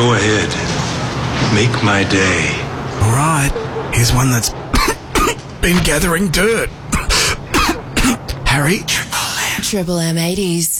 Go ahead. Make my day. All right. Here's one that's been gathering dirt. Harry? Triple M 80s.